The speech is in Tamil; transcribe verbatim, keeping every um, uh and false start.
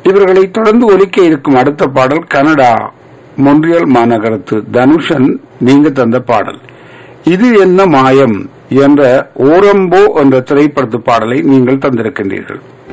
இவர்களை தொடர்ந்து ஒலிக்க இருக்கும் அடுத்த பாடல் கனடா மொன்றியல் மாநகரத்து தனுஷன் நீங்க தந்த பாடல். இது என்ன மாயம் என்ற ஓரம்போ என்ற திரைப்படத்து பாடலை நீங்கள் தந்திருக்கின்றீர்கள்.